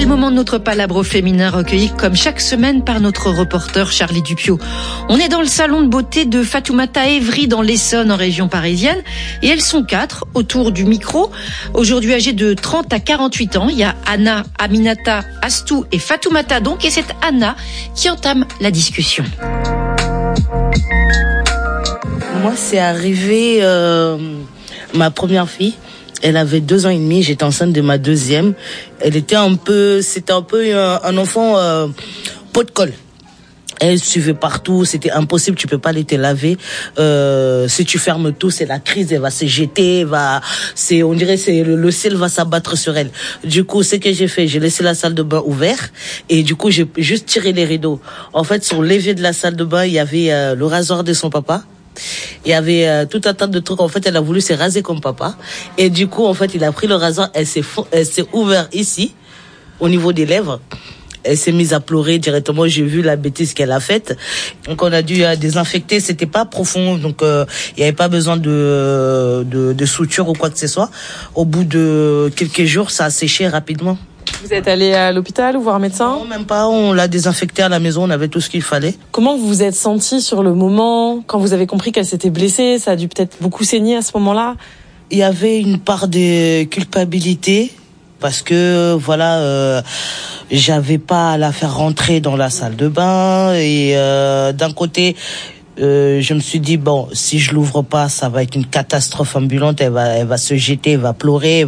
moments de notre palabre féminin recueillis comme chaque semaine par notre reporter Charlie Dupiot. On est dans le salon de beauté de Fatoumata Evry dans l'Essonne en région parisienne et elles sont 4 autour du micro. Aujourd'hui âgées de 30 à 48 ans, il y a Anna, Aminata, Astou et Fatoumata donc, et c'est Anna qui entame la discussion. Moi c'est arrivé ma première fille. Elle avait 2 ans et demi, j'étais enceinte de ma deuxième. C'était un peu un enfant pot de colle. Elle suivait partout, c'était impossible, tu peux pas aller te laver. Si tu fermes tout, c'est la crise, elle va se jeter, on dirait le ciel va s'abattre sur elle. Du coup, ce que j'ai fait, j'ai laissé la salle de bain ouverte et du coup, j'ai juste tiré les rideaux. En fait, sur l'évier de la salle de bain, il y avait le rasoir de son papa. Il y avait tout un tas de trucs. En fait, elle a voulu se raser comme papa. Et du coup, en fait, il a pris le rasoir. Elle s'est ouverte ici, au niveau des lèvres. Elle s'est mise à pleurer directement. J'ai vu la bêtise qu'elle a faite. Donc, on a dû désinfecter. C'était pas profond. Donc, il y avait pas besoin de suture ou quoi que ce soit. Au bout de quelques jours, ça a séché rapidement. Vous êtes allé à l'hôpital ou voir un médecin ? Non, même pas. On l'a désinfecté à la maison. On avait tout ce qu'il fallait. Comment vous vous êtes senti sur le moment, quand vous avez compris qu'elle s'était blessée ? Ça a dû peut-être beaucoup saigner à ce moment-là ? Il y avait une part de culpabilité parce que j'avais pas à la faire rentrer dans la salle de bain et d'un côté je me suis dit bon, si je l'ouvre pas, ça va être une catastrophe ambulante, elle va se jeter, elle va pleurer,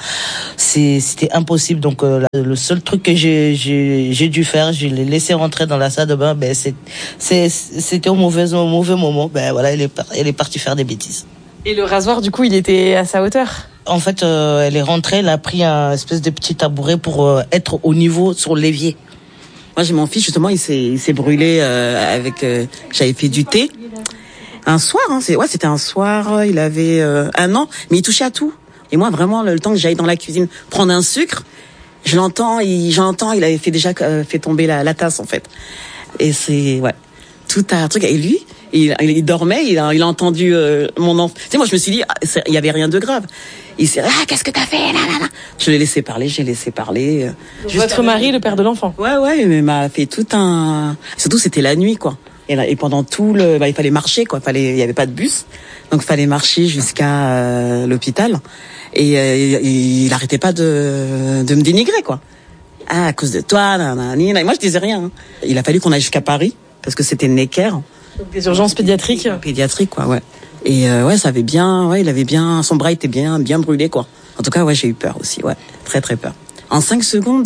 c'était impossible. Donc le seul truc que j'ai dû faire, je l'ai laissé rentrer dans la salle de bain. C'était au mauvais moment. Voilà, elle est partie faire des bêtises. Et le rasoir, du coup, il était à sa hauteur ? En fait, elle est rentrée, elle a pris un espèce de petit tabouret pour être au niveau sur l'évier. Moi, j'ai mon fils, justement, il s'est brûlé j'avais fait du thé. Un soir, c'était un soir, il avait 1 an, mais il touchait à tout. Et moi, vraiment, le temps que j'aille dans la cuisine prendre un sucre, j'entends, il avait fait tomber la tasse, en fait. Et c'est, tout un truc. Et lui, il dormait, il a entendu mon enfant. Tu sais, moi, je me suis dit, il y avait rien de grave. Il s'est dit, qu'est-ce que t'as fait là. Je l'ai laissé parler. Votre mari, le père de l'enfant. Ouais, mais m'a fait tout un. Surtout, c'était la nuit, quoi. Et pendant tout il fallait marcher, quoi. Il y avait pas de bus, donc il fallait marcher jusqu'à l'hôpital. Et il arrêtait pas de me dénigrer, quoi. Ah, à cause de toi, nanana. Moi, je disais rien. Hein. Il a fallu qu'on aille jusqu'à Paris parce que c'était Necker. Donc des urgences pédiatriques. Pédiatriques, quoi, ouais. Et ça avait bien, il avait bien, son bras était bien brûlé, quoi. En tout cas, j'ai eu peur aussi, très très peur. En 5 secondes,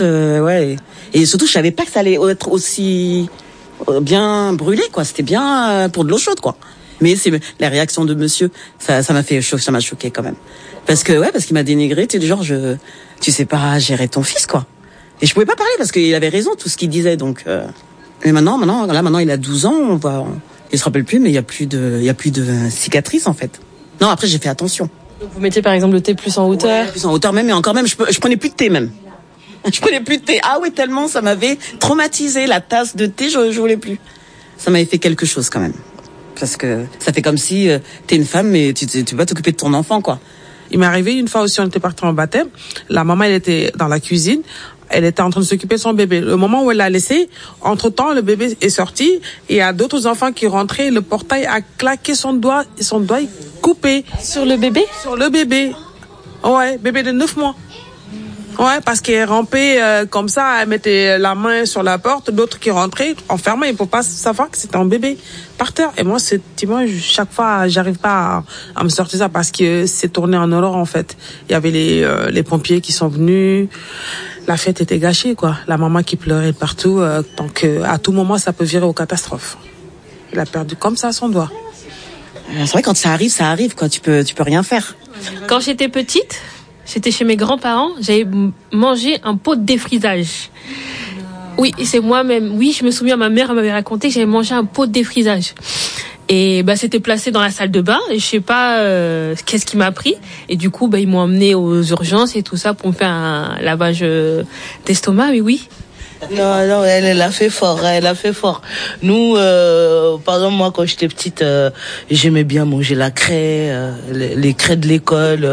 et surtout, je savais pas que ça allait être aussi bien brûlé, quoi. C'était bien pour de l'eau chaude, quoi. Mais c'est la réaction de monsieur, ça m'a choqué quand même, parce qu'il m'a dénigré, tu sais, du genre, tu sais pas gérer ton fils, quoi. Et je pouvais pas parler parce qu'il avait raison tout ce qu'il disait, donc. Mais maintenant, il a 12 ans, il se rappelle plus, mais il y a plus de cicatrices, en fait. Non, après, j'ai fait attention. Donc vous mettiez par exemple le thé plus en hauteur ? Plus en hauteur même, et encore même, je prenais plus de thé même. Je prenais plus de thé. Ah oui, tellement ça m'avait traumatisé, la tasse de thé, je voulais plus. Ça m'avait fait quelque chose quand même. Parce que ça fait comme si t'es une femme, mais tu vas t'occuper de ton enfant, quoi. Il m'est arrivé une fois aussi, on était partis en baptême. La maman, elle était dans la cuisine. Elle était en train de s'occuper de son bébé. Le moment où elle l'a laissé, entre-temps, le bébé est sorti et il y a d'autres enfants qui rentraient. Le portail a claqué son doigt et son doigt est coupé. Sur le bébé ? Sur le bébé. Ouais, bébé de 9 mois. Ouais, parce qu'elle rampait comme ça, elle mettait la main sur la porte, d'autres qui rentraient, enfermés, il faut pas savoir que c'était un bébé par terre. Et moi, chaque fois, j'arrive pas à me sortir ça parce que c'est tourné en horreur, en fait. Il y avait les pompiers qui sont venus. La fête était gâchée, quoi. La maman qui pleurait partout. Donc, à tout moment, ça peut virer aux catastrophes. Il a perdu comme ça son doigt. C'est vrai, quand ça arrive, quoi. Tu peux rien faire. Quand j'étais petite, j'étais chez mes grands-parents, j'avais mangé un pot de défrisage. Oui, c'est moi-même. Oui, je me souviens, ma mère m'avait raconté que j'avais mangé un pot de défrisage. Et c'était placé dans la salle de bain et je sais pas qu'est-ce qui m'a pris et du coup ils m'ont emmené aux urgences et tout ça pour me faire un lavage d'estomac. Mais oui. Non, elle a fait fort, Nous, par exemple, moi, quand j'étais petite, j'aimais bien manger la craie, les craies de l'école,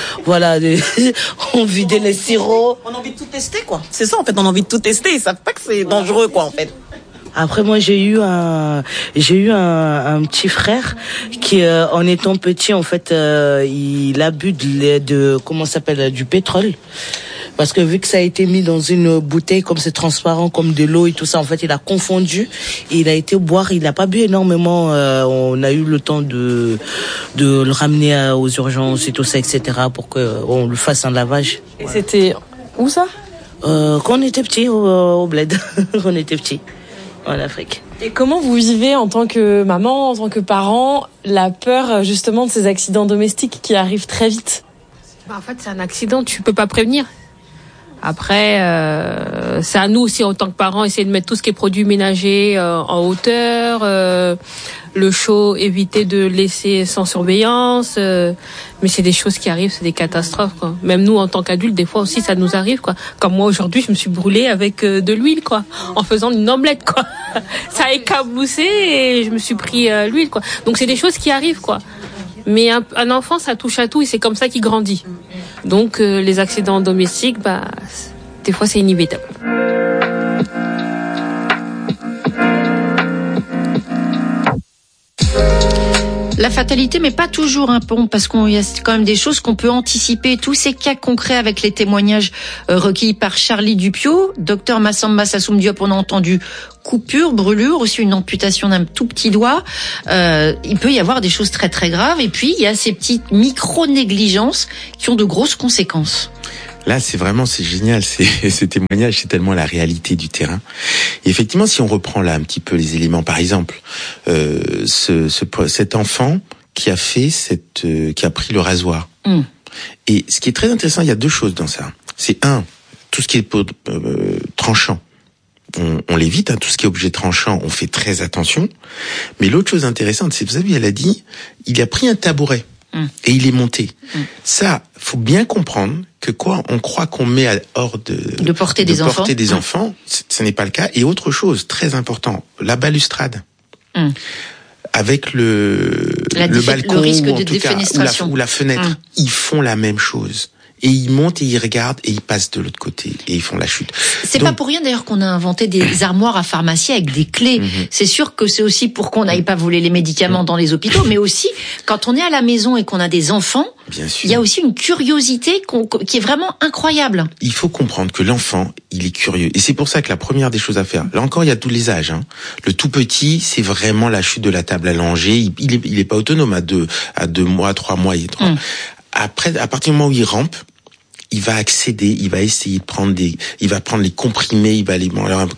on vidait les sirops. On a envie de tout tester, quoi. C'est ça, en fait, on a envie de tout tester, ils savent pas que c'est dangereux, quoi, en fait. Après, moi, j'ai eu un petit frère qui, en étant petit, en fait, il a bu du pétrole. Parce que vu que ça a été mis dans une bouteille, comme c'est transparent, comme de l'eau et tout ça, en fait, il a confondu et il a été boire. Il n'a pas bu énormément. On a eu le temps de le ramener aux urgences et tout ça, etc., pour qu'on lui fasse un lavage. Et c'était où ça? Quand on était petit, au bled. Quand on était petit, en Afrique. Et comment vous vivez en tant que maman, en tant que parent, la peur justement de ces accidents domestiques qui arrivent très vite? En fait, c'est un accident, tu peux pas prévenir. Après, c'est à nous aussi en tant que parents essayer de mettre tout ce qui est produits ménagers en hauteur, le chaud, éviter de laisser sans surveillance. Mais c'est des choses qui arrivent, c'est des catastrophes, quoi. Même nous en tant qu'adultes, des fois aussi ça nous arrive, quoi. Comme moi aujourd'hui, je me suis brûlée avec de l'huile, quoi, en faisant une omelette, quoi. Ça a éclaboussé et je me suis pris l'huile, quoi. Donc c'est des choses qui arrivent, quoi. Mais un enfant, ça touche à tout et c'est comme ça qu'il grandit. Donc les accidents domestiques, des fois c'est inévitable. La fatalité, mais pas toujours un pont, parce qu'il y a quand même des choses qu'on peut anticiper. Tous ces cas concrets avec les témoignages recueillis par Charlie Dupiot, docteur Massamba Sassoum Diop, on a entendu coupure, brûlure, aussi une amputation d'un tout petit doigt. Il peut y avoir des choses très très graves. Et puis il y a ces petites micro-négligences qui ont de grosses conséquences. Là, c'est génial, ce témoignage, c'est tellement la réalité du terrain. Et effectivement, si on reprend là un petit peu les éléments, par exemple, cet enfant qui a pris le rasoir. Et ce qui est très intéressant, il y a deux choses dans ça. C'est tout ce qui est tranchant. On l'évite, tout ce qui est objet tranchant, on fait très attention. Mais l'autre chose intéressante, c'est, vous savez, elle a dit, il a pris un tabouret. Et il est monté. Ça, faut bien comprendre que on croit qu'on met hors de portée des enfants. Ce n'est pas le cas. Et autre chose, très important, la balustrade. Avec le balcon, le risque ou en de tout cas, ou la fenêtre, ils font la même chose. Et ils montent et ils regardent et ils passent de l'autre côté et ils font la chute. C'est pas pour rien d'ailleurs qu'on a inventé des armoires à pharmacie avec des clés. C'est sûr que c'est aussi pour qu'on n'aille pas voler les médicaments dans les hôpitaux, mais aussi quand on est à la maison et qu'on a des enfants, il y a aussi une curiosité qui est vraiment incroyable. Il faut comprendre que l'enfant, il est curieux. Et c'est pour ça que la première des choses à faire, là encore il y a tous les âges. Le tout petit, c'est vraiment la chute de la table allongée. Il est pas autonome à 2 mois, 3 mois. Après, à partir du moment où il rampe, il va accéder, il va essayer de il va prendre les comprimés, il va aller,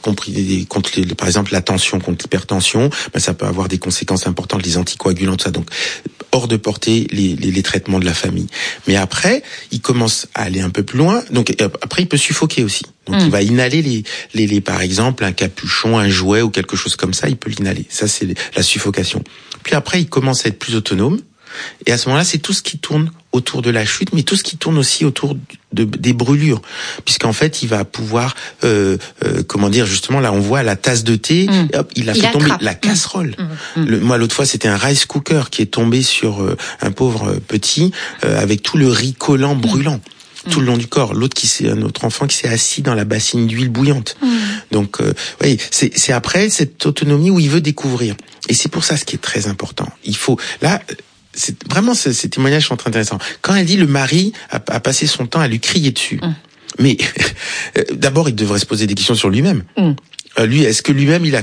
contre par exemple la tension, contre l'hypertension, ça peut avoir des conséquences importantes, les anticoagulants, tout ça. Donc, hors de portée, les traitements de la famille. Mais après, il commence à aller un peu plus loin. Donc, après, il peut suffoquer aussi. Donc, il va inhaler par exemple, un capuchon, un jouet ou quelque chose comme ça, il peut l'inhaler. Ça, c'est la suffocation. Puis après, il commence à être plus autonome. Et à ce moment-là, c'est tout ce qui tourne autour de la chute, mais tout ce qui tourne aussi autour des brûlures, puisqu'en fait, il va pouvoir, justement, là, on voit la tasse de thé, hop, il fait tomber la casserole. Moi, l'autre fois, c'était un rice cooker qui est tombé sur un pauvre petit avec tout le riz collant brûlant. Tout le long du corps. Un autre enfant qui s'est assis dans la bassine d'huile bouillante. Donc, c'est après cette autonomie où il veut découvrir. Et c'est pour ça ce qui est très important. C'est vraiment ces témoignages sont très intéressants. Quand elle dit le mari a passé son temps à lui crier dessus. Mais d'abord, il devrait se poser des questions sur lui-même. Lui, est-ce que lui-même il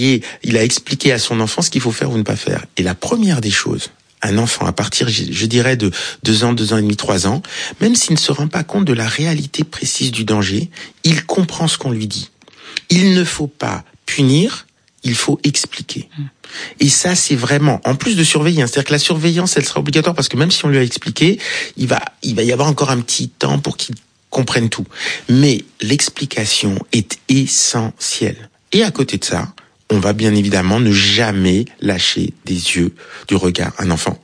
a expliqué à son enfant ce qu'il faut faire ou ne pas faire? Et la première des choses, un enfant à partir, je dirais, de 2 ans, 2 ans et demi, 3 ans, même s'il ne se rend pas compte de la réalité précise du danger, il comprend ce qu'on lui dit. Il ne faut pas punir, il faut expliquer. Et ça, c'est vraiment, en plus de surveiller, c'est-à-dire que la surveillance, elle sera obligatoire parce que même si on lui a expliqué, il va y avoir encore un petit temps pour qu'il comprenne tout. Mais l'explication est essentielle. Et à côté de ça, on va bien évidemment ne jamais lâcher des yeux, du regard, un enfant.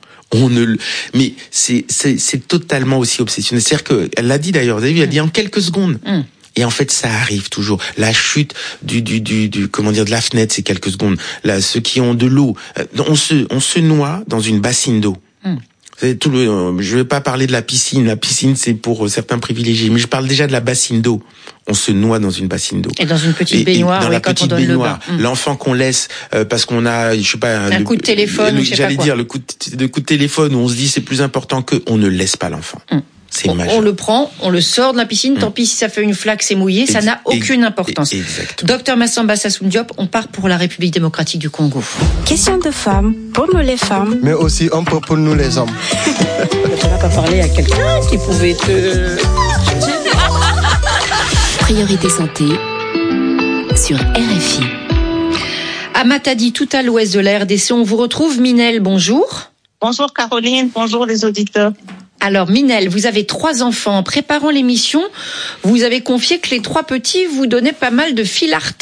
Mais c'est totalement aussi obsessionnel. C'est-à-dire qu'elle l'a dit d'ailleurs, vous avez vu, elle dit en quelques secondes. Et en fait, ça arrive toujours. La chute de la fenêtre, c'est quelques secondes. Là, ceux qui ont de l'eau, on se noie dans une bassine d'eau. Je vais pas parler de la piscine. La piscine, c'est pour certains privilégiés. Mais je parle déjà de la bassine d'eau. On se noie dans une bassine d'eau. Et dans une petite baignoire, dans la quand petite on donne baignoire. le bain. L'enfant qu'on laisse parce qu'on a, je sais pas, un coup de téléphone, ou je sais pas quoi. J'allais dire le coup de téléphone où on se dit c'est plus important que, on ne laisse pas l'enfant. C'est majeur. On le prend, on le sort de la piscine, tant pis si ça fait une flaque, c'est mouillé, ça n'a aucune importance. Exactement. Docteur Massamba Sassoum Diop, on part pour la République démocratique du Congo. Question de femmes, pour nous les femmes. Mais aussi un peu pour nous les hommes. Tu vas pas parler à quelqu'un qui pouvait te... Priorité santé sur RFI. À Matadi, tout à l'ouest de la RDC, on vous retrouve. Minel, bonjour. Bonjour Caroline, bonjour les auditeurs. Alors Minel, vous avez 3 enfants. En préparant l'émission, vous avez confié que les 3 petits vous donnaient pas mal de fil à retordre.